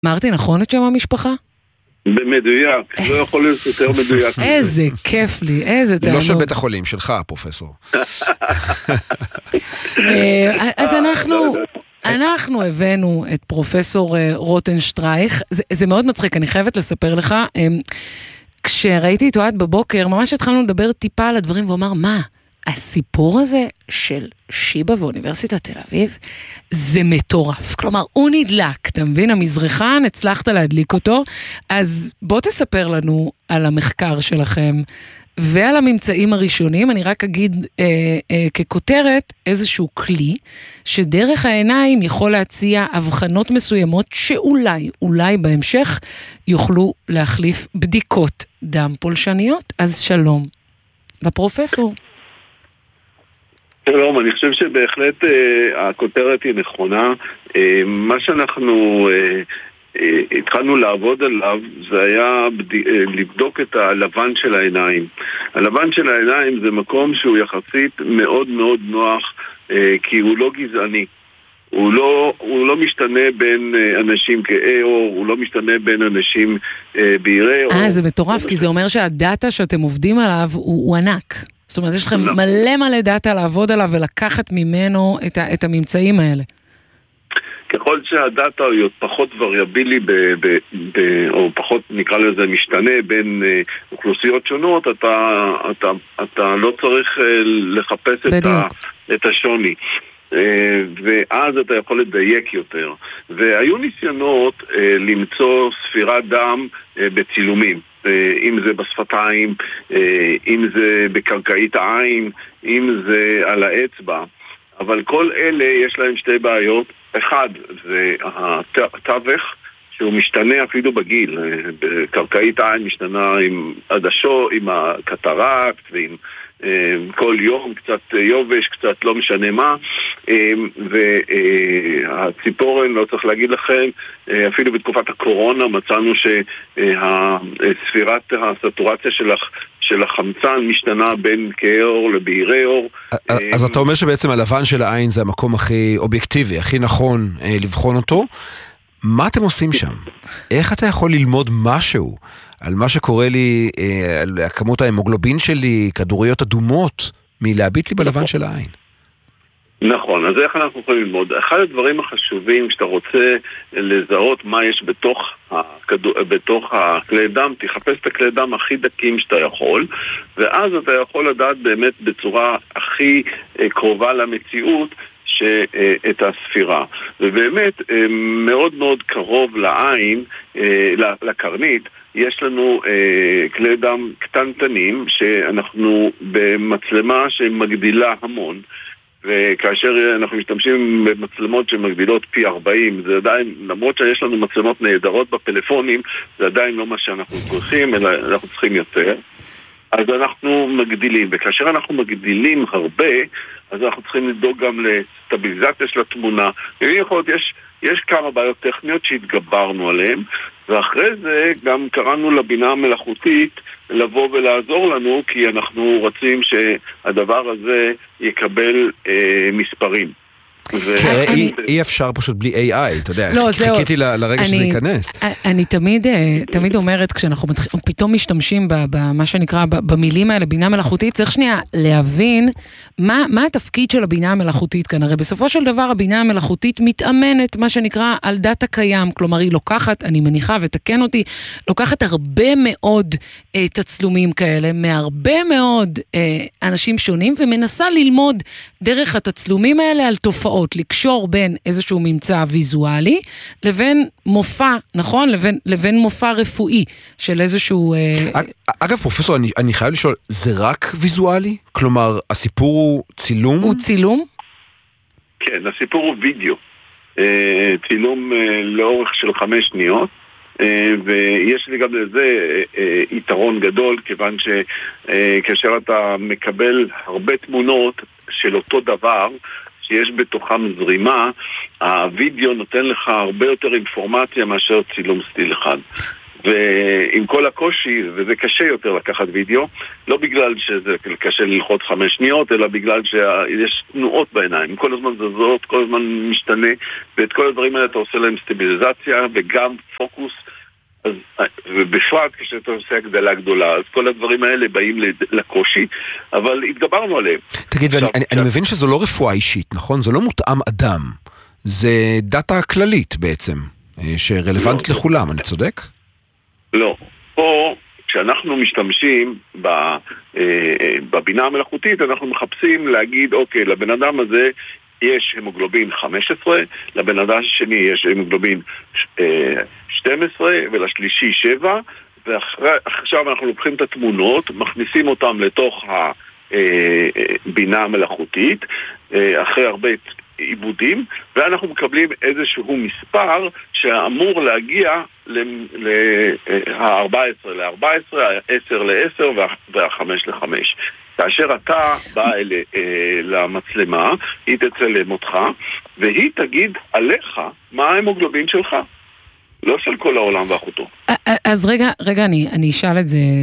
אמרתי נכון את שם המשפחה? במדויק, לא יכול להיות יותר מדויק. איזה כיף לי, איזה תענוג. לא של בית החולים, שלך, פרופסור. אז אנחנו הבאנו את פרופסור רוטנשטרייך. זה מאוד מצחיק, אני חייבת לספר לך. כשראיתי איתו עד בבוקר, ממש התחלנו לדבר טיפה על הדברים, ואומר, מה? הסיפור הזה של שיבה ואוניברסיטת תל אביב, זה מטורף. כלומר, הוא נדלק, אתה מבין? המזרחן, הצלחת להדליק אותו, אז בוא תספר לנו על המחקר שלכם, ועל הממצאים הראשונים. אני רק אגיד ככותרת איזשהו כלי, שדרך העיניים יכול להציע הבחנות מסוימות, שאולי בהמשך יוכלו להחליף בדיקות דם פולשניות. אז שלום לפרופסור. שלום, אני חושב שבהחלט הכותרת היא נכונה. מה שאנחנו התחלנו לעבוד עליו זה היה לבדוק את הלבן של העיניים. הלבן של העיניים זה מקום שהוא יחסית מאוד מאוד נוח, כי הוא לא גזעני. הוא לא משתנה בין אנשים כהי אור, הוא לא משתנה בין אנשים בהירי אור. זה מטורף, כי זה אומר שהדאטה שאתם עובדים עליו הוא ענק. זאת אומרת, יש לכם מלא דאטה לעבוד עליו ולקחת ממנו את הממצאים האלה. ככל שהדאטה הוא פחות וריאבילי או פחות נקרא לזה משתנה בין אוכלוסיות שונות, אתה לא צריך לחפש את השוני. ואז אתה יכול לדייק יותר. והיו ניסיונות למצוא ספירת דם בצילומים, אם זה בשפתיים, אם זה בקרקעית העין, אם זה על האצבע. אבל כל אלה יש להם שתי בעיות. אחד, זה התווך, שהוא משתנה אפילו בגיל. בקרקעית העין משתנה עם עדשו, עם הקטרקט ועם כל יום, קצת יובש, קצת לא משנה מה, והציפורן, לא צריך להגיד לכם, אפילו בתקופת הקורונה מצאנו שספירת הסטורציה של החמצן משתנה בין כהי אור לבהירי אור. אז אתה אומר שבעצם הלבן של העין זה המקום הכי אובייקטיבי, הכי נכון לבחון אותו. מה אתם עושים שם? איך אתה יכול ללמוד משהו על מה שקורה לי, על כמות ההמוגלובין שלי, כדוריות אדומות, מלהביט לי בלבן של העין? נכון, אז איך אנחנו יכולים ללמוד? אחד הדברים החשובים, כשאתה רוצה לזהות מה יש בתוך הכלי דם, תחפש את הכלי דם הכי דקים שאתה יכול, ואז אתה יכול לדעת באמת בצורה הכי קרובה למציאות, את הספירה. ובאמת מאוד מאוד קרוב לעין, לקרנית, יש לנו כלי דם קטנטנים שאנחנו במצלמה שמגדילה המון, וכאשר אנחנו משתמשים במצלמות שמגדילות פי 40, זה עדיין, למרות שיש לנו מצלמות נהדרות בפלאפונים, זה עדיין לא מה שאנחנו צריכים, אלא אנחנו צריכים יותר. אז אנחנו מגדילים, וכאשר אנחנו מגדילים הרבה, אז אנחנו צריכים לדאוג גם לסטביליזציה של התמונה. יש כמה בעיות טכניות שהתגברנו עליהן, ואחרי זה גם קראנו לבינה המלאכותית לבוא ולעזור לנו, כי אנחנו רוצים שהדבר הזה יקבל מספרים. אי אפשר פשוט בלי AI, אתה יודע, חיכיתי לרגע שזה ייכנס. אני תמיד אומרת, כשאנחנו פתאום משתמשים במה שנקרא, במילים האלה, בינה מלאכותית, צריך שנייה להבין מה התפקיד של הבינה המלאכותית כאן. הרי בסופו של דבר הבינה המלאכותית מתאמנת, מה שנקרא, על דאטה קיים, כלומר היא לוקחת, אני מניחה ותקן אותי, לוקחת הרבה מאוד תצלומים כאלה, מהרבה מאוד אנשים שונים, ומנסה ללמוד דרך התצלומים האלה על תופעות, לקשור בין איזשהו ממצא ויזואלי, לבין מופע, נכון? לבין מופע רפואי של איזשהו... אגב, פרופסור, אני חייב לשאול, זה רק ויזואלי? כלומר, הסיפור הוא צילום? הוא צילום? כן, הסיפור הוא וידאו. צילום לאורך של 5 שניות, ויש לי גם לזה יתרון גדול, כיוון שכאשר אתה מקבל הרבה תמונות של אותו דבר, שיש בתוכם זרימה, הווידאו נותן לך הרבה יותר אינפורמציה מאשר צילום סטיל אחד. ועם כל הקושי, וזה קשה יותר לקחת וידאו, לא בגלל שזה קשה ללחוץ 5 שניות, אלא בגלל שיש תנועות בעיניים, כל הזמן זזות, כל הזמן משתנה, ואת כל הדברים האלה אתה עושה להם סטביליזציה וגם פוקוס, ובפרט כשאתה עושה הגדלה גדולה, אז כל הדברים האלה באים לקושי, אבל התגברנו עליהם. תגיד, אני מבין שזו לא רפואה אישית, נכון? זה לא מותאם אדם, זה דאטה כללית בעצם, שרלוונטית לכולם, אני צודק? לא, פה כשאנחנו משתמשים בבינה המלאכותית, אנחנו מחפשים להגיד, אוקיי, לבן אדם הזה יש המוגלובין 15, לבן אדם השני יש המוגלובין 12 ולשלישי 7, ועכשיו אנחנו לוקחים את התמונות, מכניסים אותם לתוך הבינה המלאכותית, אחרי הרבה עיבודים, ואנחנו מקבלים איזשהו מספר שאמור להגיע ל-14 ל-14, ה-10 ל-10 וה-5 ל-5. כאשר אתה בא למצלמה, היא תצלם אותך, והיא תגיד עליך מה ההמוגלובין שלך, לא של כל העולם ואחותו. אז רגע, אני אשאל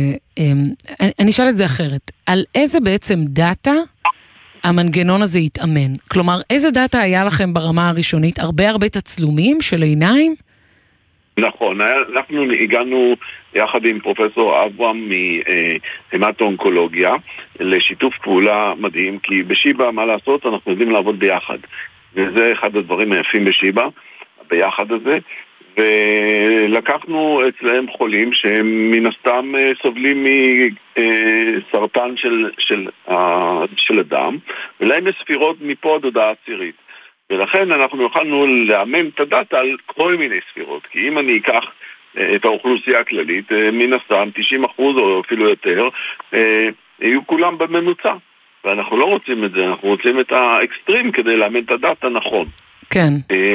את זה אחרת. על איזה בעצם דאטה המנגנון הזה יתאמן? כלומר, איזה דאטה היה לכם ברמה הראשונית? הרבה תצלומים של עיניים? נכון, אנחנו הגענו יחד עם פרופסור אברהם מהמטו-אונקולוגיה לשיתוף פעולה מדהים, כי בשיבא, מה לעשות, אנחנו יודעים לעבוד ביחד. וזה אחד הדברים היפים בשיבא, ביחד הזה. ולקחנו אצלהם חולים שהם מן הסתם סובלים מסרטן של הדם, ולהם יש ספירות מפה עד הודעה עשירית. ולכן אנחנו יכולנו לאמן את הדאטה על כל מיני ספירות, כי אם אני אקח את האוכלוסייה הכללית, מן הסתם 90% או אפילו יותר, יהיו כולם בממוצע. ואנחנו לא רוצים את זה, אנחנו רוצים את האקסטרים כדי לאמן את הדאטה נכון. כן.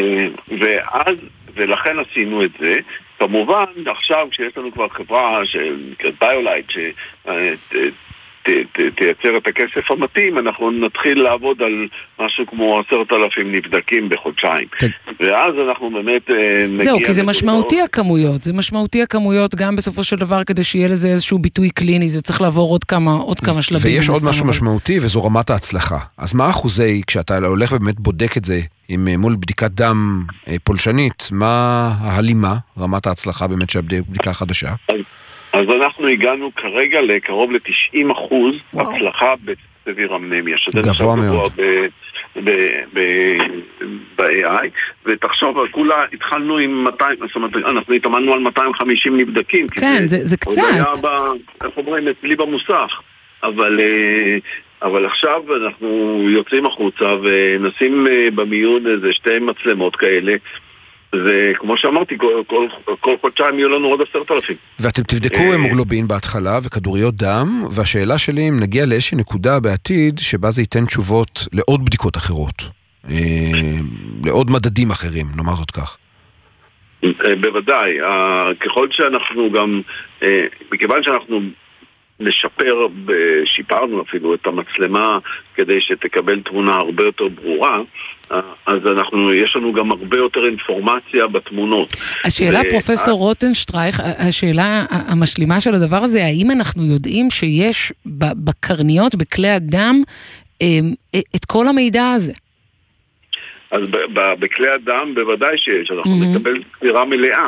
ולכן עשינו את זה. כמובן, עכשיו כשיש לנו כבר חברה שנקראת ביולייט, תייצר את הכסף המתאים, אנחנו נתחיל לעבוד על משהו כמו 10,000 נבדקים בחודשיים. ואז אנחנו באמת נגיע... זהו, כי זה משמעותי הכמויות. זה משמעותי הכמויות גם בסופו של דבר, כדי שיהיה לזה איזשהו ביטוי קליני, זה צריך לעבור עוד כמה שלבים. ויש עוד משהו משמעותי, וזו רמת ההצלחה. אז מה אחוזי, כשאתה הולך ובאמת בודק את זה, מול בדיקת דם פולשנית, מה ההלימה, רמת ההצלחה באמת של בדיקה חדשה? אז אנחנו הגענו כרגע לקרוב ל-90% הצלחה בווירמנמיה, שזה גבוה מאוד ב-AI, ותחשוב, כולה התחלנו עם 200, זאת אומרת, אנחנו התאמנו על 250 נבדקים. כן, זה קצת. עוד היה, איך אומרים, אצלי במוסך, אבל עכשיו אנחנו יוצאים החוצה ונשים במיון איזה 2 מצלמות כאלה, וכמו שאמרתי, כל חודשיים יהיו לנו עוד 10,000. ואתם תבדקו המוגלובין בהתחלה וכדוריות דם, והשאלה שלי אם נגיע לאיזושהי נקודה בעתיד שבה זה ייתן תשובות לעוד בדיקות אחרות, לעוד מדדים אחרים, נאמר זאת כך. בוודאי, ככל שאנחנו גם, מכיוון שאנחנו נשפר, שיפרנו אפילו את המצלמה כדי שתקבל תמונה הרבה יותר ברורה, אז יש לנו גם הרבה יותר אינפורמציה בתמונות. השאלה, פרופסור רוטנשטרייך, השאלה המשלימה של הדבר הזה, האם אנחנו יודעים שיש בקרניות, בכלי הדם, את כל המידע הזה? אז בכלי הדם בוודאי שיש, אנחנו נקבל ספירה מלאה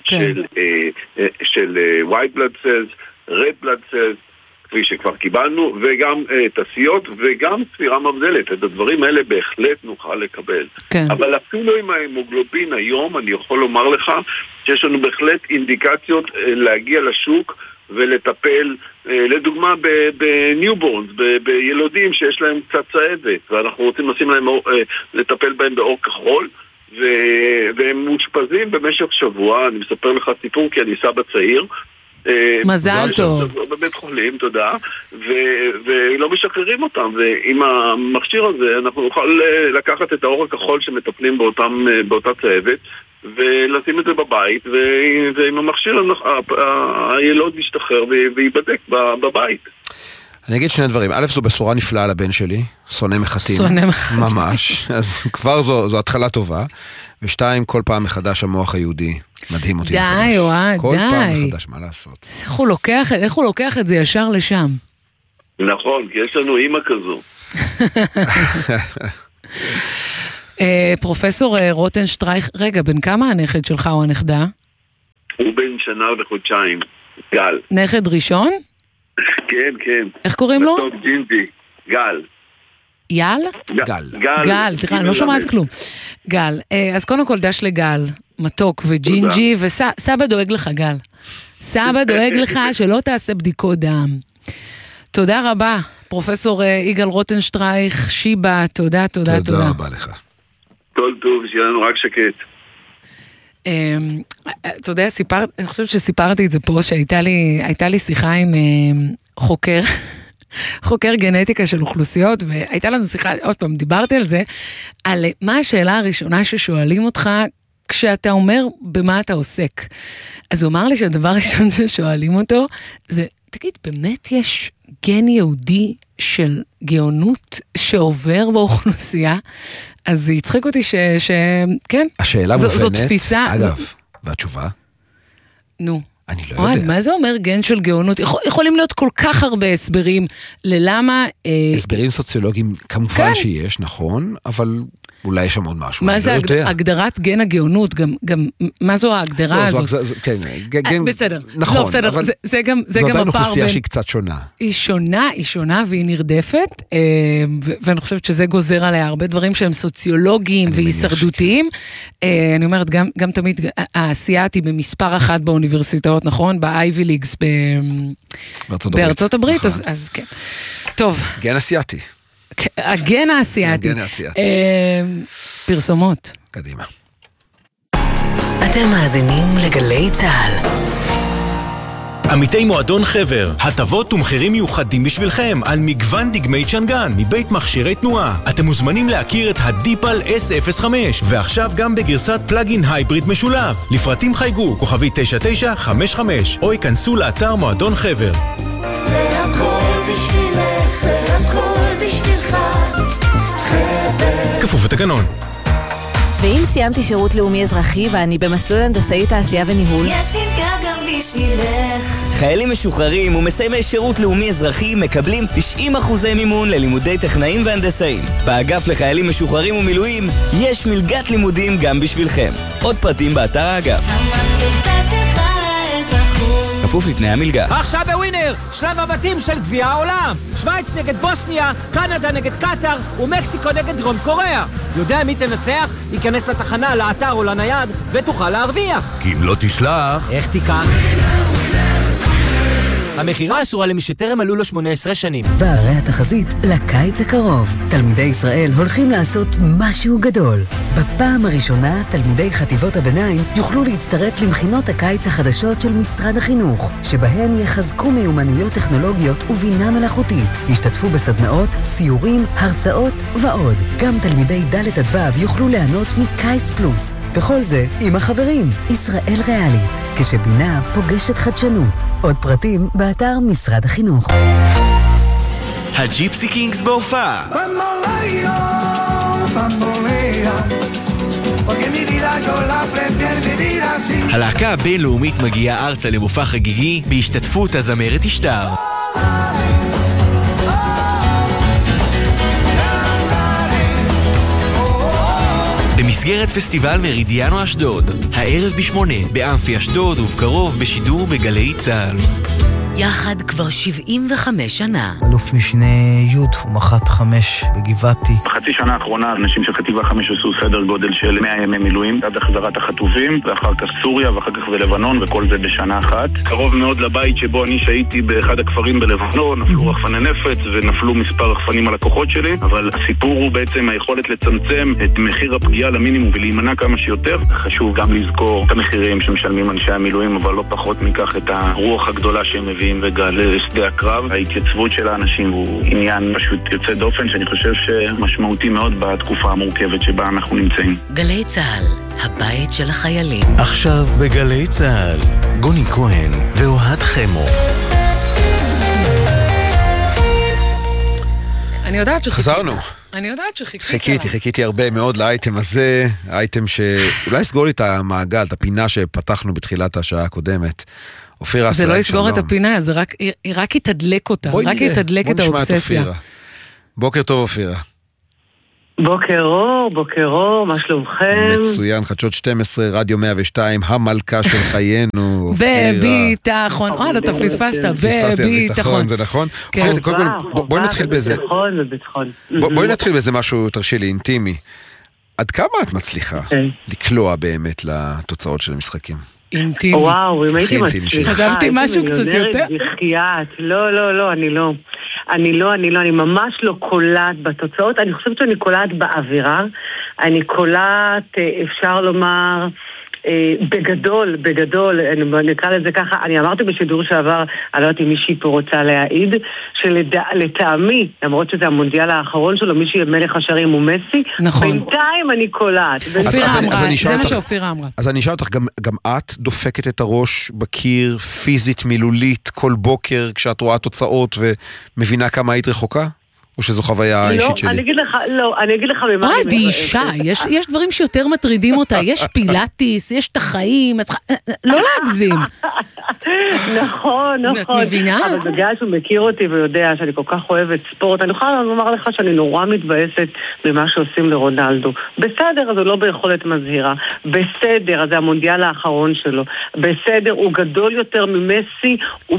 של white blood cells, red blood cells, כפי שכבר קיבלנו, וגם תעשיות, וגם ספירה מבדלת. את הדברים האלה בהחלט נוכל לקבל. כן. אבל אפילו עם ההמוגלובין היום, אני יכול לומר לך שיש לנו בהחלט אינדיקציות להגיע לשוק ולטפל, לדוגמה בניובורנס, בילודים שיש להם קצת צהבת, ואנחנו רוצים לשים להם, לטפל בהם באור כחול, והם מושפזים במשך שבוע. אני מספר לך סיפור כי אני סבא צעיר, מזל טוב. בבית חולים, תודה, ולא משחררים אותם, ועם המכשיר הזה אנחנו נוכל לקחת את האור הכחול שמטפלים באותה צהבת, ולשים את זה בבית, ועם המכשיר הילוד משתחרר וייבדק בבית. אני אגיד 2 דברים. א', זו בשורה נפלאה לבן שלי, שונא מחטים. ממש. אז כבר זו התחלה טובה. ושתיים, כל פעם מחדש המוח היהודי מדהים אותי. די, אוהד, כל די. פעם מחדש, מה לעשות? איך הוא לוקח את זה ישר לשם? נכון, כי יש לנו אימא כזו. פרופסור רוטן שטרייך, רגע, בן כמה הנכד שלך או הנכדה? הוא בן שנה וחודשיים, גל. נכד ראשון? כן, כן. איך קוראים לו? מתוק ג'ינג'י, גל. יאל? גל, סליחה, אני לא שומעת כלום. גל, אז קודם כל דש לגל, מתוק וג'ינג'י, וסבא דואג לך, גל. סבא דואג לך שלא תעשה בדיקות דם. תודה רבה, פרופסור יגאל רוטן שטרייך, שיבה, תודה. תודה רבה לך. כל טוב, שיהיה לנו רק שקט. אתה יודע, אני חושבת שסיפרתי את זה פה, שהייתה לי שיחה עם חוקר גנטיקה של אוכלוסיות, והייתה לנו שיחה, עוד פעם, דיברתי על זה, על מה השאלה הראשונה ששואלים אותך, כשאתה אומר במה אתה עוסק. אז הוא אמר לי שהדבר הראשון ששואלים אותו, זה, תגיד, באמת יש גן יהודי של גאונות שעובר באוכלוסייה? אז זה יצחק אותי כן. השאלה מובנת, זאת תפיסה. אגב, והתשובה? נו. אני לא יודע. מה זה אומר גן של גאונות? יכולים להיות כל כך הרבה הסברים ללמה... הסברים סוציולוגיים כמובן שיש, נכון, אבל אולי יש שם עוד משהו. מה זה הגדרת גן הגאונות? גם מה זו ההגדרה הזאת? כן, בסדר. נכון. לא, בסדר, זה גם הפער בין... זו עדיין אוכלוסייה שהיא קצת שונה. היא שונה והיא נרדפת, ואני חושבת שזה גוזר עליה הרבה דברים שהם סוציולוגיים והישרדותיים. אני אומרת, גם תמיד העשייה היא במספר אחת באוניברסיטאות, נכון? ב-Ivy Leagues בארצות הברית, אז כן. טוב. גן אסיאתי. הגן האסייתי. פרסומות. קדימה. אתם מאזינים לגלי צהל. עמיתי מועדון חבר, הטבות ומחירים מיוחדים בשבילכם על מגוון דגמי צ'נגן מבית מכשירי תנועה. אתם מוזמנים להכיר את הדיפל S05 ועכשיו גם בגרסת פלאגין הייבריד משולב. לפרטים חייגו כוכבי 9955 או ייכנסו לאתר מועדון חבר. זה הכל בשבילך, זה הכל בשבילך, חבר. כפוף לתקנון. ואם סיימתי שירות לאומי אזרחי ואני במסלול הנדסאי תעשייה וניהול, יש מלגה גם בשבילך. חיילים משוחררים ומסיימי שירות לאומי אזרחי מקבלים 90% מימון ללימודי טכנאים והנדסאים. באגף לחיילים משוחררים ומילואים יש מלגת לימודים גם בשבילכם. עוד פרטים באתר האגף. המתקפה שלך לאזרחות. כפוף לתנאי המלגה. עכשיו בווינר, שלב הבתים של גביע העולם. שוויץ נגד בוסניה, קנדה נגד קטר ומקסיקו נגד דרום קוריאה. יודע מי תנצח? ייכנס לתחנה, לאתר או לנייד ותוכל להרוויח. כי אם לא תשלח... איך תיקח? המחירה אסורה למי שטרם מלאו לו 18 שנים. והרי התחזית לקיץ הקרוב. תלמידי ישראל הולכים לעשות משהו גדול. בפעם הראשונה, תלמידי חטיבות הביניים יוכלו להצטרף למכינות הקיץ החדשות של משרד החינוך, שבהן יחזקו מיומנויות טכנולוגיות ובינה מלאכותית. ישתתפו בסדנאות, סיורים, הרצאות ועוד. גם תלמידי ד' עד ו' יוכלו ליהנות מקיץ פלוס. וכל זה עם החברים. ישראל ריאלית, כשבינה פוגשת חדשנות. עוד פרטים באתר משרד החינוך. הג'יפסי קינגס בהופעה. הלהקה הבינלאומית מגיעה ארצה למופע חגיגי בהשתתפות הזמרת אשתר. במסגרת פסטיבל מרידיאנו אשדוד, הערב ב8 באמפי אשדוד ובקרוב בשידור בגלי צהל. יחד כבר 75 שנה. אלוף משנה י' ומח"ט 5 בגבעתי. בחצי שנה האחרונה אנשים של חטיבה 5 עשו סדר גודל של 100 ימי מילואים עד החזרת החטופים, ואחר כך סוריה ואחר כך בלבנון, וכל זה בשנה אחת. קרוב מאוד לבית שבו אני שהייתי באחד הכפרים בלבנון, נפלו רחפני נפץ ונפלו מספר רחפנים על הכוחות שלי, אבל הסיפור הוא בעצם היכולת לצמצם את מחיר הפגיעה למינימום ולהימנע כמה שיותר. חשוב גם לזכור את המחירים שמשלמים אנשי המילואים, אבל לא פחות מכך את הרוח הגדולה שהם מביאים וגל שדה הקרב. ההתייצבות של האנשים הוא עניין פשוט יוצא דופן, שאני חושב שמשמעותי מאוד בתקופה המורכבת שבה אנחנו נמצאים. גלי צהל, הבית של החיילים. עכשיו בגלי צהל, גוני כהן ואוהד חמו. חזרנו. אני יודעת שחיכיתי. חיכיתי הרבה מאוד לאייטם הזה, האייטם שאולי סגור לי את המעגל, את הפינה שפתחנו בתחילת השעה הקודמת. אופירה זה לא יסגור את הפינה, זה רק יתדלק אותה, רק יתדלק את האובססיה. בוקר טוב אופירה. בוקר אור, מה שלומכם? מצוין, חדשות 12, רדיו 102, המלכה של חיינו, אופירה. בביטחון, לא אתה פספסת, בביטחון. זה נכון? בואי נתחיל בזה. בואי נתחיל בזה משהו, תרשי לי, אינטימי. עד כמה את מצליחה לקלוע באמת לתוצאות של המשחקים? אינטימי. וואו, אם הייתי מצליחה. חשבתי משהו קצת יותר. לא, אני ממש לא קולעת בתוצאות, אני חושבת שאני קולעת באווירה, אני קולעת, אפשר לומר, בגדול, אני נקרא לזה ככה, אני אמרתי בשידור שעבר, אני לא יודעת אם מישהי פה רוצה להעיד, שלטעמי, למרות שזה המונדיאל האחרון שלו, מישהי מלך השערים הוא מסי, נכון. בינתיים אני קולעת. אופירה אמרה, זה מה שאופירה אמרה. אז אני אשאל אותך, גם את דופקת את הראש בקיר, פיזית, מילולית, כל בוקר, כשאת רואה תוצאות ומבינה כמה היית רחוקה? או שזו חוויה אישית שלי? אני אגיד לך ממה אני... היא אישה, יש דברים שיותר מטרידים אותה, יש פילאטיס, יש את החיים, לא להגזים. נכון. את מבינה? אבל בגלל שהוא מכיר אותי ויודע שאני כל כך אוהבת ספורט, אני יכולה לומר לך שאני נורא מתבאסת ממה שעושים לרונלדו. בסדר, אז הוא לא ביכולת מזהירה. בסדר, אז זה המונדיאל האחרון שלו. בסדר, הוא גדול יותר ממסי,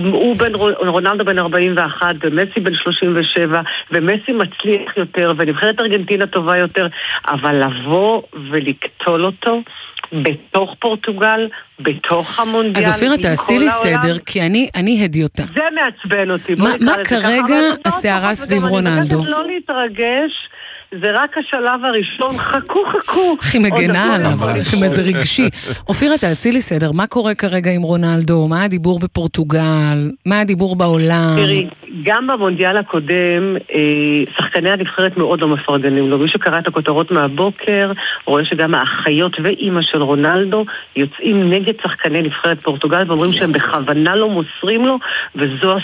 רונלדו בן 41 ומסי בן 37, ומסי מצליח יותר, ונבחרת ארגנטינה טובה יותר, אבל לבוא ולקטול אותו בתוך פורטוגל, בתוך המונדיאל. אז אופירה, תעשי לי סדר, כי אני הדיוטה. זה מעצבן אותי. מה כרגע הסערה סביב רונלדו? אני מבקשת לא להתרגש, זה רק השלב הראשון, חכו. היא מגנה עליו, זה רגשי. אופירה, תעשי לי סדר, מה קורה כרגע עם רונלדו? מה הדיבור בפורטוגל? מה הדיבור בעולם? תראי, גם במונדיאל הקודם, שחקני הנבחרת מאוד לא מפרגנים לו. מי שקרא את הכותרות מהבוקר, רואה שגם האחיות ואימא של רונלדו יוצאים נגד שחקני נבחרת פורטוגל, ואומרים שהם בכוונה לא מוסרים לו, וזאת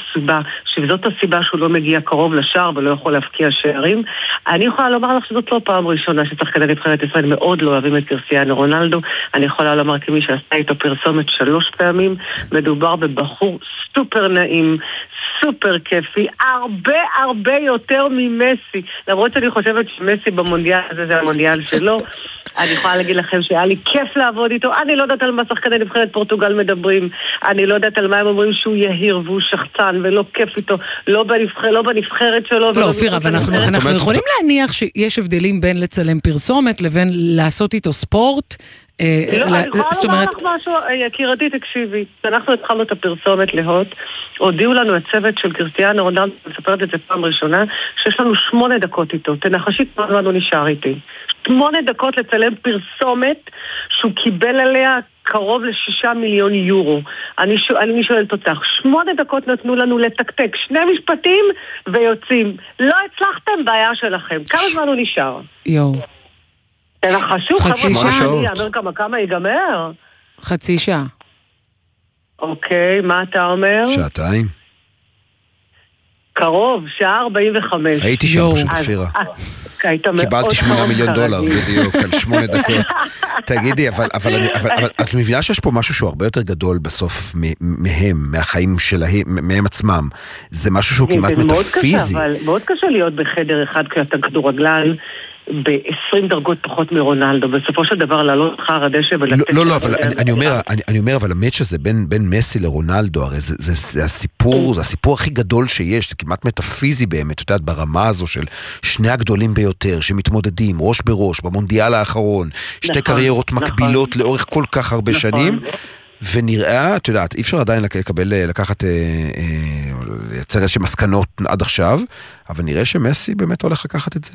הסיבה שהוא לא מגיע קרוב לשער ולא יכול להפקיע שערים. אני יכולה לומר לך שזאת לא פעם ראשונה ששחקני נבחרת ישראל מאוד לא אוהבים את קריסטיאנו רונלדו. אני יכולה לומר כמי שעשתה איתו פרסומת 3 פעמים, מדובר בבחור סופר נעים, סופר כיפי, הרבה יותר ממסי. למרות שאני חושבת שמסי במונדיאל הזה זה המונדיאל שלו, אני יכולה להגיד לכם שהיה לי כיף לעבוד איתו. אני לא יודעת על מה שחקני נבחרת פורטוגל מדברים, אני לא יודעת על מה הם אומרים שהוא יהיר והוא שחצן ולא כיף איתו, לא בנבחרת שלו. לא, אופירה, אבל אנחנו יכולים להניח שיש הבדלים בין לצלם פרסומת לבין לעשות איתו ספורט. אני יכולה לומר לך משהו, יקירתי, תקשיבי, אנחנו התחלנו את הפרסומת להוט, הודיעו לנו הצוות של קריסטיאנו רונלדו, מספרת את זה פעם ראשונה, שיש לנו 8 דקות איתו, תנחשי כמה זמן הוא נשאר איתי. 8 דקות לצלם פרסומת שהוא קיבל עליה קרוב ל6 מיליון יורו. אני שואלת אותך, 8 דקות נתנו לנו לתקתק 2 משפטים ויוצאים. לא הצלחתם, בעיה שלכם. כמה זמן הוא נשאר? יו. תנחשו, חצי שעה. אני אומר כמה ייגמר? חצי שעה. אוקיי, מה אתה אומר? 2 שעות. קרוב, 1:45. הייתי שם פשוט, אופירה. קיבלתי $8 מיליון בדיוק על 8 דקות. תגידי, אבל את מבינה שיש פה משהו שהוא הרבה יותר גדול בסוף מהם, מהחיים שלהם, מהם עצמם. זה משהו שהוא כמעט מטאפיזי. מאוד קשה להיות בחדר אחד כשאתה כדורגלן ב-20 דרגות פחות מרונלדו, בסופו של דבר לעלות חר הדשא ולתת... לא, אבל אני אומר, אבל המאץ' הזה בין מסי לרונלדו, הרי זה הסיפור הכי גדול שיש, זה כמעט מטאפיזי באמת, את יודעת, ברמה הזו של שני הגדולים ביותר, שמתמודדים ראש בראש, במונדיאל האחרון, שתי קריירות מקבילות לאורך כל כך הרבה שנים, ונראה, את יודעת, אי אפשר עדיין לקחת, לייצר איזושהי מסקנות עד עכשיו, אבל נראה שמסי באמת הולך לקחת את זה...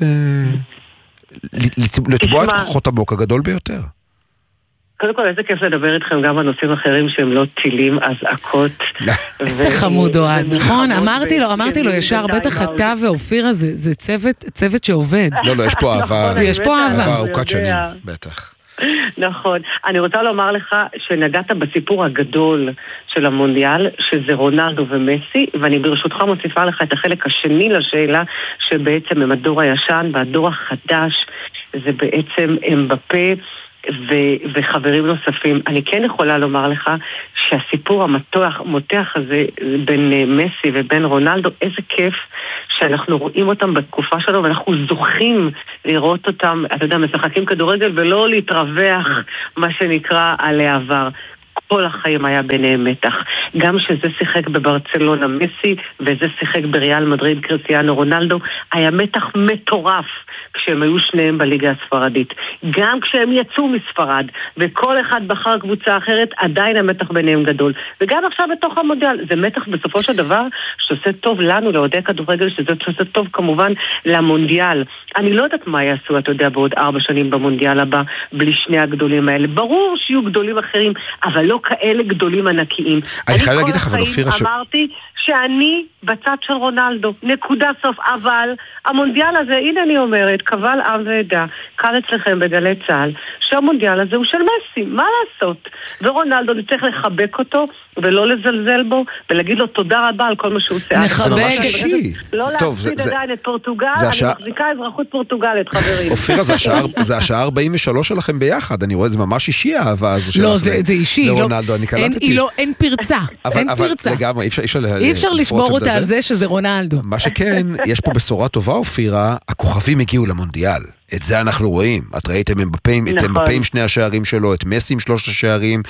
לתבוע את חותמו הגדול ביותר. קודם כל, איזה כיף לדבר איתכם גם בנושאים אחרים שהם לא טילים, אזעקות. איזה חמוד אוהד, נכון? אמרתי לו ישר, בטח אתה ואופירה זה צוות שעובד. לא, יש פה אהבה. יש פה אהבה. ארוכת שנים, בטח. נכון. אני רוצה לומר לך שנגעת בסיפור הגדול של המונדיאל, שזה רונלדו ומסי, ואני ברשותך מוסיפה לך את החלק השני לשאלה, שבעצם הם הדור הישן והדור החדש, זה בעצם אמבפה וחברים נוספים. אני כן יכולה לומר לך שהסיפור המותח הזה בין מסי ובין רונלדו, איזה כיף שאנחנו רואים אותם בתקופה שלנו, ואנחנו זוכים לראות אותם, אתה יודע, משחקים כדורגל ולא להתרווח, מה שנקרא, על העבר. כל החיים היה ביניהם מתח. גם שזה שיחק בברצלונה מסי, וזה שיחק בריאל מדריד קריסטיאנו רונלדו, היה מתח מטורף כשהם היו שניהם בליגה הספרדית. גם כשהם יצאו מספרד, וכל אחד בחר קבוצה אחרת, עדיין המתח ביניהם גדול. וגם עכשיו בתוך המונדיאל, זה מתח בסופו של דבר שעושה טוב לנו, לאוהדי כדורגל, שזה עושה טוב כמובן למונדיאל. אני לא יודעת מה יעשו, אתה יודע, בעוד 4 שנים במונדיאל הבא, בלי שני הגדולים האלה. ברור שיהיו גדולים אחרים, אבל לא כאלה גדולים ענקיים. אני כל החיים אמרתי שאני בצד של רונלדו, נקודה סוף, אבל המונדיאל הזה, הנה אני אומרת, קבל עם ועדה, קל אצלכם בגלי צהל, שהמונדיאל הזה הוא של מסי, מה לעשות? ורונלדו צריך לחבק אותו, ולא לזלזל בו, ולהגיד לו תודה רבה על כל מה שהוא עושה. זה ממש אישי. לא להפסיד עדיין את פורטוגל, אני מחזיקה אזרחות פורטוגלית, חברים. אופירה, זה השעה 43 שלכם ביחד, אני רואה את זה ממש אישי, האהבה הזו שלכם. לא, זה אישי. לרונלדו, אני קלטתי. אין פרצה, אין פרצה. לגמרי, אי אפשר לשבור אותה על זה שזה רונלדו. מה שכן, יש פה בשורה טובה, אופירה, הכוכבים הגיעו למונדיאל. את זה אנחנו רואים. את ראיתם אמבפה 2 השערים שלו, את מסי עם 3 השערים.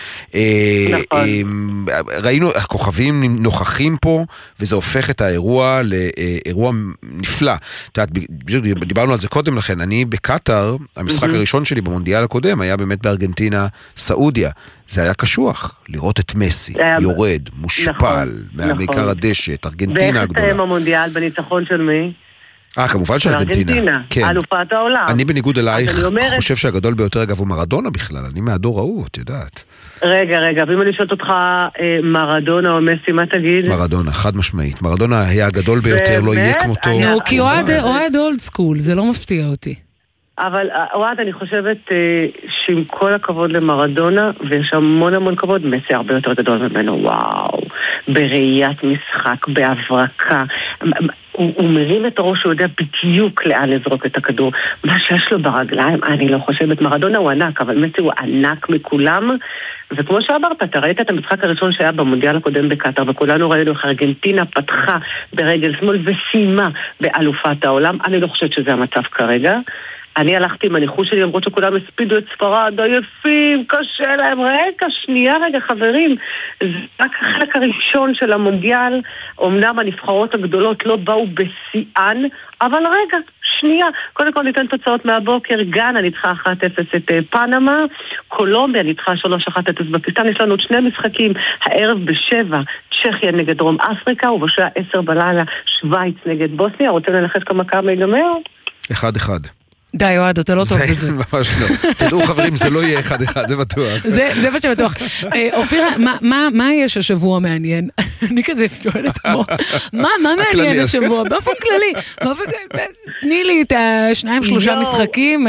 ראינו, הכוכבים נוכחים פה, וזה הופך את האירוע לאירוע נפלא. דיברנו על זה קודם לכן. אני בקטר, המשחק הראשון שלי במונדיאל הקודם, היה באמת בארגנטינה, סעודיה. זה היה קשוח, לראות את מסי, יורד, מושפל, מהעיקר הדשת, ארגנטינה הגדולה. ואיך הסתיים המונדיאל בניצחון של מי? כמובן של ארגנטינה. אלופת העולם. אני בניגוד אלייך חושב שהגדול ביותר אגב הוא מרדונה בכלל, אני מהדור ההוא, את יודעת. רגע, ואם אני שואלת אותך מרדונה או מסי, מה תגיד? מרדונה, חד משמעית. מרדונה היה הגדול ביותר, לא יהיה כמותו. כי אוהד אולד סקול, זה לא מפתיע אותי. אבל אוהד, אני חושבת שעם כל הכבוד למרדונה, ויש המון כבוד, מסי הרבה יותר גדול ממנו, וואו, בראיית משחק, בהברקה, הוא מרים את הראש, הוא יודע בדיוק לאן לזרוק את הכדור. מה שיש לו ברגליים, אני לא חושבת, מרדונה הוא ענק, אבל מסי הוא ענק מכולם, וכמו שאמרת, אתה ראית את המשחק הראשון שהיה במונדיאל הקודם בקטר, וכולנו ראינו איך ארגנטינה פתחה ברגל שמאל וסיימה באלופת העולם. אני לא חושבת שזה המצב כרגע. אני הלכתי עם הניחוש שלי, למרות שכולם הספידו את ספרד, עייפים, קשה להם, רגע חברים, זה רק החלק הראשון של המונדיאל, אמנם הנבחרות הגדולות לא באו בשיאן, אבל רגע, שנייה, קודם כל ניתן תוצאות מהבוקר, גאנה ניצחה 1-0 את פנמה, קולומביה ניצחה 3-1 את אוזבקיסטן, יש לנו עוד 2 משחקים, הערב ב7, צ'כיה נגד דרום אפריקה, ובשעה 10 בלילה, שוויץ נגד בוסניה, רוצים לנחש כמה ייגמר? 1-1. די, אוהד, אתה לא טוב בזה. זה ממש לא. תדעו חברים, זה לא יהיה 1-1, זה בטוח. זה מה שבטוח. אופירה, מה יש השבוע מעניין? אני כזה שואלת כמו, מה מעניין השבוע? באופן כללי. תני לי את 2-3 משחקים,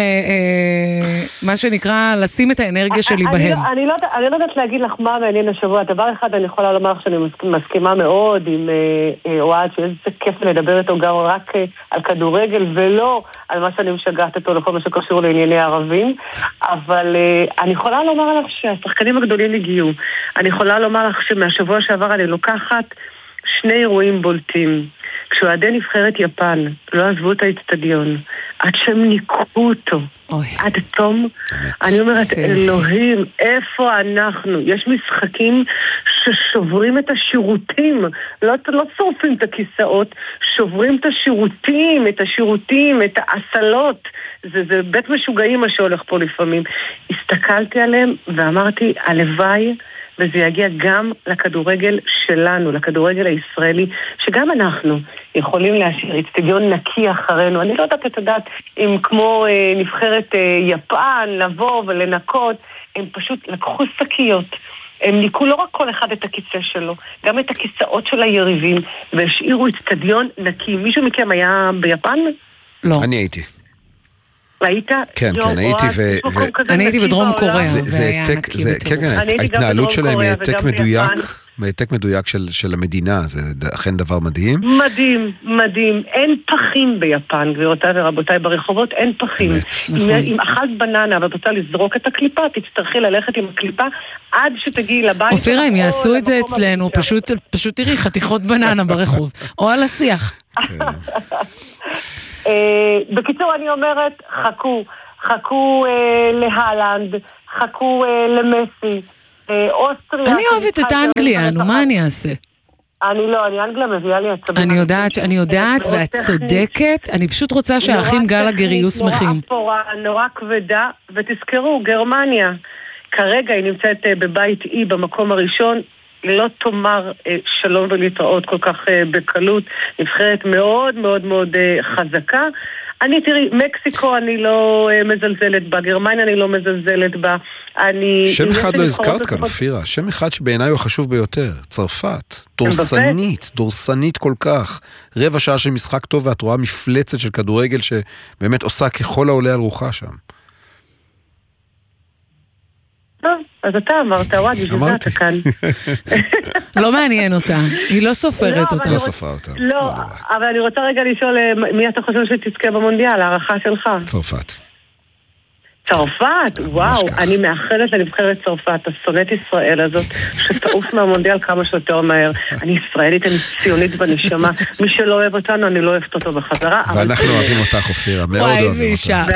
מה שנקרא, לשים את האנרגיה שלי בהם. אני לא יודעת להגיד לך מה מעניין השבוע. דבר אחד, אני יכולה לומר לך שאני מסכימה מאוד עם אוהד, שאיזה כיף לדבר איתו גם רק על כדורגל, ולא על מה שאני משגעת אותו לכל מה שקשור לענייני ערבים, אבל אני יכולה לומר לך שהשחקנים הגדולים הגיעו. אני יכולה לומר לך שמהשבוע שעבר אני לוקחת 2 אירועים בולטים. כשאוהדי נבחרת יפן לא עזבו את האצטדיון, עד שהם ניקו אותו, עד תום, אני אומרת, אלוהים, איפה אנחנו? יש משחקים ששוברים את השירותים, לא שורפים את הכיסאות, שוברים את השירותים, את האסלות, זה בית משוגעים מה שהולך פה לפעמים. הסתכלתי עליהם ואמרתי, הלוואי, וזה יגיע גם לכדורגל שלנו, לכדורגל הישראלי, שגם אנחנו יכולים להשאיר אצטדיון נקי אחרינו. אני לא יודעת את הדעת אם כמו נבחרת יפן לבוא ולנקות, הם פשוט לקחו שקיות. הם ניקו לא רק כל אחד את הכיסא שלו, גם את הכיסאות של היריבים, והשאירו אצטדיון נקי. מישהו מכם היה ביפן? לא. אני הייתי. היית? כן, כן, הייתי אני הייתי בדרום קוריאה, זה העתק, ההתנהלות שלהם היא העתק מדויק, העתק מדויק של המדינה, זה אכן דבר מדהים. מדהים, מדהים. אין פחים ביפן, גבירותיי ורבותיי, ברחובות אין פחים. אם אכלת בננה ואת רוצה לזרוק את הקליפה, תצטרכי ללכת עם הקליפה עד שתגיעי לבית. אופירה, אם יעשו את זה אצלנו, פשוט תראי חתיכות בננה ברחוב, או על השיח. בקיצור, אני אומרת, חכו להלנד, חכו למסי, אוסטריה. אני אוהבת את האנגליה, נו, מה אני אעשה? אני אנגליה מביאה לי עצבים. אני יודעת, ואת צודקת, אני פשוט רוצה שהאחים גלגר יהיו שמחים. נורא אפורה, נורא כבדה, ותזכרו, גרמניה, כרגע היא נמצאת בבית אי במקום הראשון, לא תאמר שלום ולהתראות כל כך בקלות, נבחרת מאוד מאוד מאוד חזקה. תראי, מקסיקו אני לא מזלזלת בה, גרמניה אני לא מזלזלת בה. שם אחד לא הזכרת כאן, אופירה, שם אחד שבעיניי הוא חשוב ביותר, צרפת, דורסנית כל כך, רבע שעה של משחק טוב ואת רואה מפלצת של כדורגל שבאמת עושה ככל העולה על רוחה שם. טוב, אז אתה אמרת, וואדי, שזה אתה כאן. לא מעניין אותה, היא לא סופרת אותה. לא ספרה אותה. לא, אבל אני רוצה רגע לשאול, מי אתה חושב שתזכה במונדיאל, הערכה שלך? צרפת. צרפת? וואו, אני מאחלת לנבחרת צרפת, השונאת ישראל הזאת, שתעוף מהמונדיאל כמה שיותר מהר. אני ישראלית, אני ציונית בנשמה. מי שלא אוהב אותנו, אני לא אוהבת אותו בחזרה. ואנחנו אוהבים אותך, אופירה, מאוד אוהבים אותך.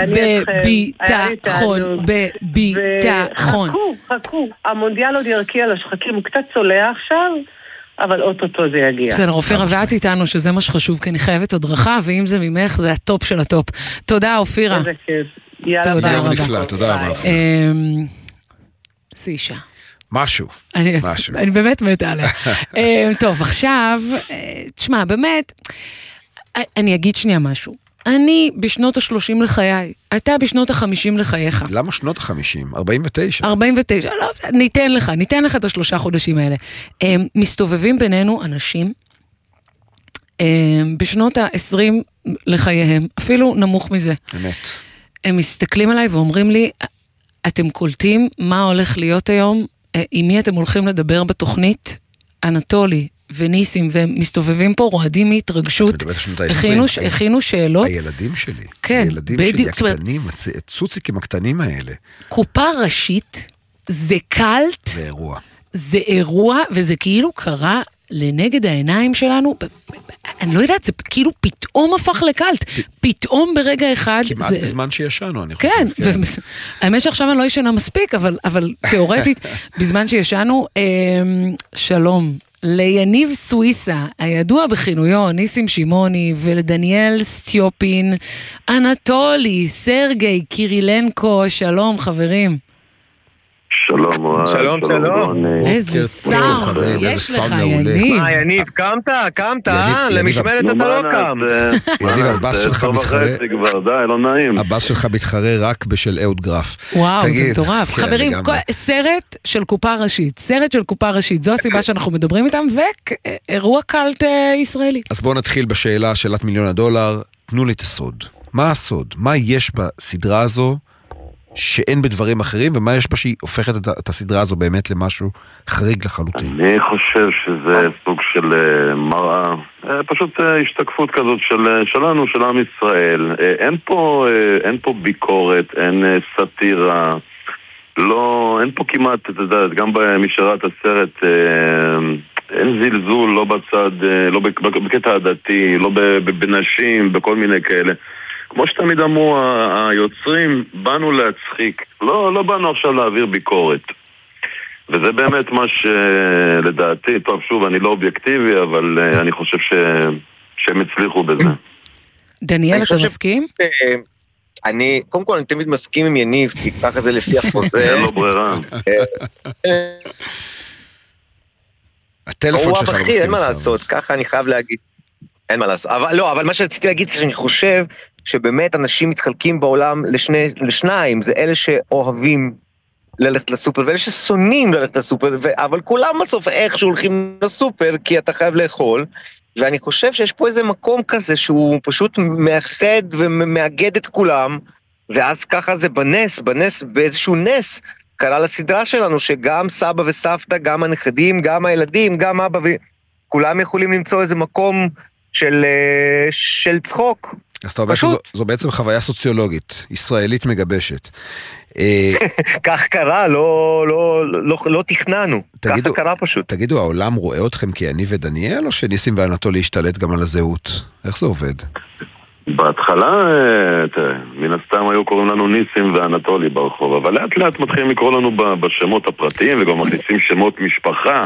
בביטחון. חכו, המונדיאל עוד ירקיע לשחקים, הוא קצת צולע עכשיו, אבל אוטוטו זה יגיע. בסדר, אופירה, ואת איתנו שזה מה שחשוב, כי אני חייבת הדרכה, ואם זה ממך, זה הטופ של הטופ. תודה, אופירה. איזה כיף. תודה רבה. נפלא, תודה רבה. סישה. משהו. אני באמת מתה עליה. טוב, עכשיו, תשמע, באמת, אני אגיד שנייה משהו. אני בשנות ה-30 לחיי, אתה בשנות ה-50 לחייך. למה שנות ה-50? 49. 49, לא, ניתן לך את ה3 חודשים האלה. מסתובבים בינינו אנשים, בשנות ה-20 לחייהם, אפילו נמוך מזה. אמת. הם מסתכלים עליי ואומרים לי, אתם קולטים מה הולך להיות היום, עם מי אתם הולכים לדבר בתוכנית, אנטולי וניסים, והם מסתובבים פה, רועדים מהתרגשות, הכינו שאלות. הילדים שלי, כן, הילדים שלי הקטנים, הצוציקים הקטנים האלה. קופה ראשית, זה קלט, זה אירוע, וזה כאילו קרה לנגד העיניים שלנו, אני לא יודעת, זה כאילו פתאום הפך לקלט, פתאום ברגע אחד. כמעט בזמן שישנו, אני חושב. כן, האמת שעכשיו אני לא ישנה מספיק, אבל תיאורטית, בזמן שישנו, שלום, ליניב סוויסה, הידוע בכינויו, ניסים שימוני, ולדניאל סטיופין, אנטולי, סרגי, קירילנקו, שלום חברים. שלום, שלום. איזה שר, יש לך יניב. יניב, קמת, למשמרת אתה לא קם. יניב, הבאס שלך מתחרה, לא נעים. הבאס שלך מתחרה רק בשל אהוד גרף. וואו, זה מטורף. חברים, סרט של קופה ראשית, זו הסיבה שאנחנו מדברים איתם, ואירוע קלט ישראלי. אז בואו נתחיל בשאלה, שאלת $1,000,000, תנו לי את הסוד. מה הסוד? מה יש בסדרה הזו שאין בדברים אחרים, ומה יש בה שהיא הופכת את הסדרה הזו באמת למשהו חריג לחלוטין? אני חושב שזה סוג של מראה, פשוט השתקפות כזאת שלנו, של עם ישראל. אין פה ביקורת, אין סאטירה, אין פה כמעט, אתה יודע, גם במי שראה את הסרט, אין זלזול, לא בצד, לא בקטע הדתי, לא בנשים, בכל מיני כאלה. כמו שתמיד אמרו היוצרים, באנו להצחיק, לא באנו עכשיו להעביר ביקורת. וזה באמת מה שלדעתי, טוב שוב, אני לא אובייקטיבי, אבל אני חושב שהם הצליחו בזה. דניאל, אתה מסכים? קודם כל אני תמיד מסכים עם יניב, כי ככה זה לפי החוזה. אין לו ברירה. הטלפון שלך לא מסכים. אין מה לעשות, ככה אני חייב להגיד. אין מה לעשות. אבל מה שרציתי להגיד זה שאני חושב שבאמת אנשים מתחלקים בעולם לשניים, זה אלה שאוהבים ללכת לסופר, ואלה ששונאים ללכת לסופר, אבל כולם בסוף איכשהו הולכים לסופר, כי אתה חייב לאכול, ואני חושב שיש פה איזה מקום כזה, שהוא פשוט מאחד ומאגד את כולם, ואז ככה זה באיזשהו נס, קרה לסדרה שלנו, שגם סבא וסבתא, גם הנכדים, גם הילדים, גם אבא, כולם יכולים למצוא איזה מקום של צחוק. אז אתה אומר שזו בעצם חוויה סוציולוגית, ישראלית מגבשת. כך קרה, לא תכננו, ככה קרה פשוט. תגידו, העולם רואה אתכם כיניב ודניאל, או שניסים ואנטולי השתלט גם על הזהות? איך זה עובד? בהתחלה, מן הסתם היו קוראים לנו ניסים ואנטולי ברחוב, אבל לאט לאט מתחילים לקרוא לנו בשמות הפרטיים, וגם מכניסים שמות משפחה.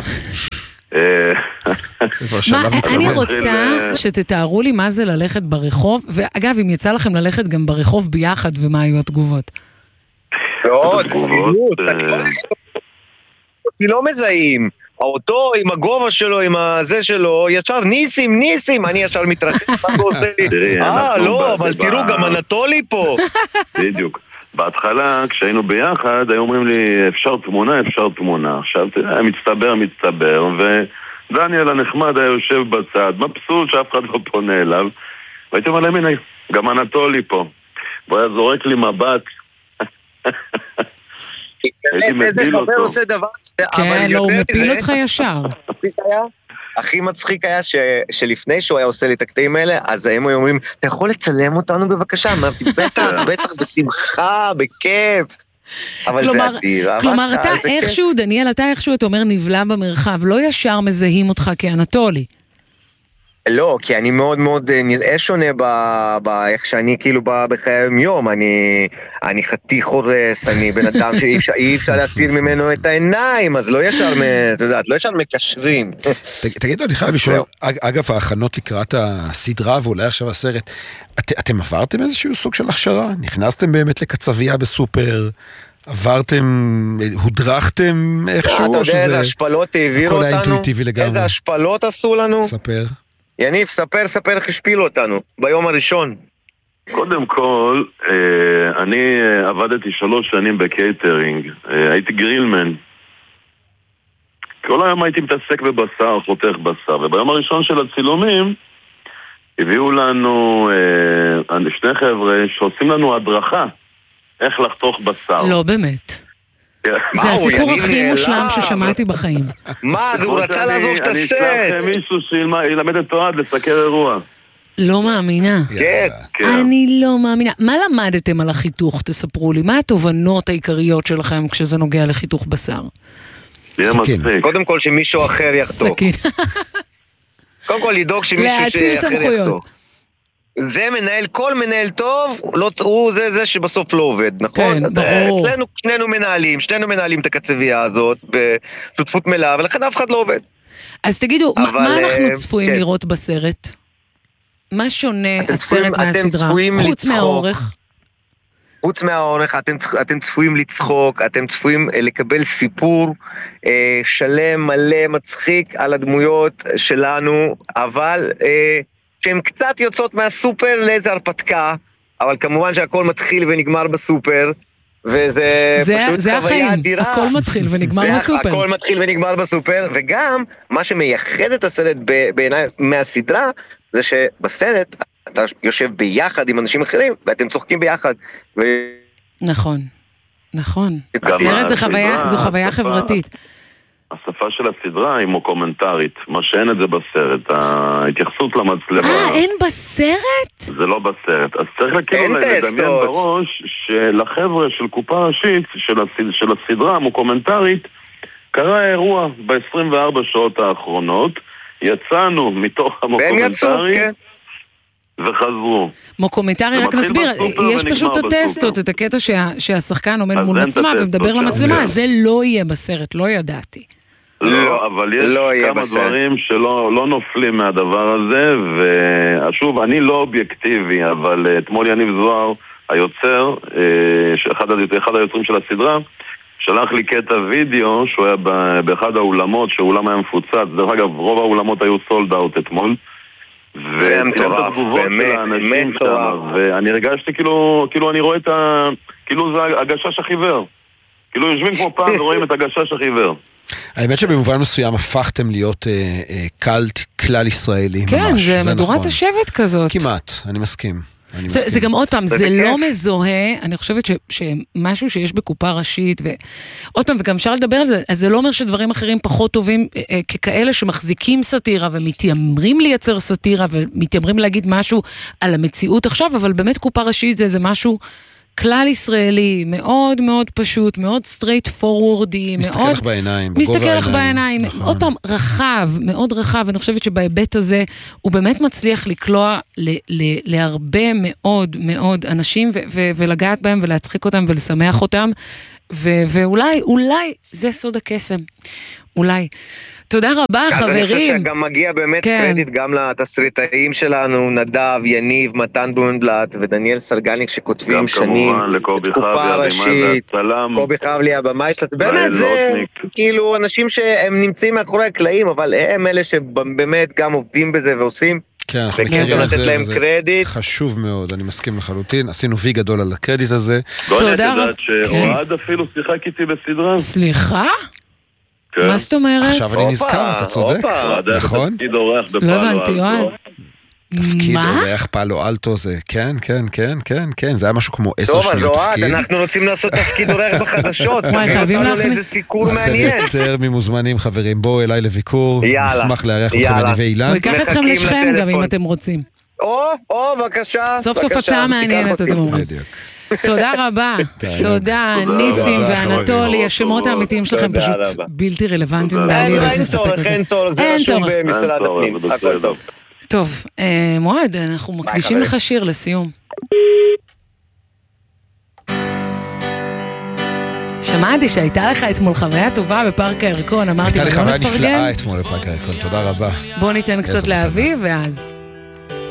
אני רוצה שתתארו לי מה זה ללכת ברחוב, ואגב, אם יצא לכם ללכת גם ברחוב ביחד, ומה היו התגובות? לא, סימות, אותי לא מזהים, האוטו עם הגובה שלו, עם הזה שלו, ישר ניסים, אני ישר מתרחב, לא, אבל תראו, גם אנטולי פה. בדיוק. בהתחלה, כשהיינו ביחד, היו אומרים לי, אפשר תמונה. עכשיו, תראה, מצטבר, ודניאל הנחמד היה יושב בצד, מבסוט שאף אחד לא פונה אליו, והייתי אומר להם, הנה, גם אנטולי פה. והוא היה זורק לי מבט, הייתי מפיל אותו. כן, לא, הוא מפיל אותך ישר. הכי מצחיק היה שלפני שהוא היה עושה לי את הקטעים האלה, אז הם היו אומרים, אתה יכול לצלם אותנו בבקשה? אמרתי, בטח, בשמחה, בכיף. אבל זה אדיר. כלומר, אתה איכשהו, דניאל, אתה אומר נבלע במרחב, לא ישר מזהים אותך כאנטולי. לא, כי אני מאוד מאוד נראה שונה באיך שאני כאילו בחיי היום. אני חתיך הורס, אני בן אדם שאי אפשר להסיר ממנו את העיניים, אז לא ישר, אתה יודעת, לא ישר מקשרים. תגידו, אני חייב לשאול, אגב, ההכנות לקראת הסדרה ואולי עכשיו הסרט, אתם עברתם איזשהו סוג של הכשרה? נכנסתם באמת לקצבייה בסופר? הודרכתם איכשהו? אתה יודע איזה השפלות העבירו אותנו? איזה השפלות עשו לנו? ספר. יניב, ספר איך השפילו אותנו ביום הראשון. קודם כל, אני עבדתי 3 שנים בקייטרינג, הייתי גרילמן. כל היום הייתי מתעסק בבשר, חותך בשר, וביום הראשון של הצילומים הביאו לנו 2 חבר'ה שעושים לנו הדרכה איך לחתוך בשר. לא באמת. זה הסיפור הכי מושלם ששמעתי בחיים. מה, הוא רצה לעזוב את הסט. אני אשלח מישהו שילמד את תועד לסקר אירוע. לא מאמינה. כן. אני לא מאמינה. מה למדתם על החיתוך? תספרו לי. מה התובנות העיקריות שלכם כשזה נוגע לחיתוך בשר? קודם כל שמישהו אחר יחתוך. קודם כל לדאוג שמישהו אחר יחתוך. זה כל מנהל טוב, הוא זה שבסוף לא עובד, נכון? כן, ברור. שנינו מנהלים את הקצבייה הזאת בשותפות מלאה, ולכן אף אחד לא עובד. אז תגידו, מה אנחנו צפויים לראות בסרט? מה שונה הסרט מהסדרה? חוץ מהאורך? חוץ מהאורך, אתם צפויים לצחוק, אתם צפויים לקבל סיפור שלם, מלא, מצחיק על הדמויות שלנו, אבל שהן קצת יוצאות מהסופר לאיזה הרפתקה, אבל כמובן שהכל מתחיל ונגמר בסופר, וזה פשוט חוויה אדירה. הכל מתחיל ונגמר בסופר. הכל מתחיל ונגמר בסופר, וגם מה שמייחד את הסרט בעיניי מהסדרה, זה שבסרט אתה יושב ביחד עם אנשים אחרים, ואתם צוחקים ביחד. נכון. הסרט זו חוויה חברתית. השפה של הסדרה היא מוקומנטרית, מה שאין את זה בסרט, ההתייחסות למצלמה. אין בסרט? זה לא בסרט, אז צריך לדמיין בראש שלחבר'ה של קופה ראשית של הסדרה המוקומנטרית קרה אירוע ב-24 שעות האחרונות, יצאנו מתוך המוקומנטרי וחזרו. מוקומנטרי, רק נסביר, יש פשוט את הטסטות, את הקטע שהשחקן עומד מול מצלמה ומדבר למצלמה, זה לא יהיה בסרט, לא ידעתי. לא, אבל יש כמה דברים שלא נופלים מהדבר הזה, ושוב, אני לא אובייקטיבי, אבל אתמול יניב זוהר, היוצר, אחד היוצרים של הסדרה, שלח לי קטע וידאו שהוא היה באחד האולמות, שהאולם היה מפוצץ, דרך אגב, רוב האולמות היו סולד אאוט אתמול, זה מטורף, באמת מטורף. ואני הרגשתי כאילו אני רואה כאילו זה הגשש החיוור. כאילו יושבים כמו פעם ורואים את הגשש החיוור. האמת שבמובן מסוים הפכתם להיות קלט כלל ישראלי. כן, זה מדורת השבט כזאת. כמעט, אני מסכים. זה גם עוד פעם, זה לא מזוהה, אני חושבת שמשהו שיש בקופה ראשית, ועוד פעם, וגם אפשר לדבר על זה, אז זה לא אומר שדברים אחרים פחות טובים ככאלה שמחזיקים סאטירה, ומתיימרים לייצר סאטירה, ומתיימרים להגיד משהו על המציאות עכשיו, אבל באמת קופה ראשית זה משהו כלל ישראלי, מאוד מאוד פשוט, מאוד סטרייט פורורדי, מסתכל לך בעיניים, מסתכל לך בעיניים, עוד פעם, רחב, מאוד רחב, ואני חושבת שבהיבט הזה, הוא באמת מצליח לקלוע להרבה מאוד מאוד אנשים, ולגעת בהם, ולהצחיק אותם, ולשמח אותם, ואולי זה סוד הקסם, אולי. תודה רבה, חברים. אז אני חושב שגם מגיע באמת קרדיט גם לתסריטאים שלנו, נדב, יניב, מתן בונדלט ודניאל סרגלניק שכותבים שנים. גם כמובן לקובי חבלי, קובי חבלי, הבמאי שלנו. באמת זה כאילו אנשים שהם נמצאים מאחורי הקלעים, אבל הם אלה שבאמת גם עובדים בזה ועושים. כן, אנחנו מכירים את זה, וזה חשוב מאוד, אני מסכים לחלוטין, עשינו וי גדול על הקרדיט הזה. תודה רבה. גוני, את יודעת שאוהד אפילו שיחק איתי בסדרה? סליחה? מה זאת אומרת? עכשיו אני נזכר, אתה צודק, נכון? תפקיד אורח בפעלו לא הבנתי, אוהד. תפקיד אורח פעלו אלטו זה, כן, זה היה משהו כמו 10 שניות תפקיד. טוב, אז אוהד, אנחנו רוצים לעשות תפקיד אורח בחדשות. חייבים להכניס. איזה סיקור מעניין. יותר ממוזמנים חברים, בואו אליי לביקור, נשמח לארח אתכם אני ואילן. הוא ייקח אתכם לשכם גם אם אתם רוצים. בבקשה. סוף סוף הצעה מעניינת, אתם אומרים. תודה רבה, תודה, ניסים ואנטולי, השמות האמיתיים שלכם פשוט בלתי רלוונטיים. אין צורך, זה רשום במשרד הפנים, הכל טוב. טוב, מועד, אנחנו מקדישים לך שיר לסיום. שמעתי שהייתה לך אתמול חוויה טובה בפארק הירקון, אמרתי, הייתה לי חוויה נפלאה אתמול בפארק הירקון, תודה רבה. בוא ניתן קצת לאביב ואז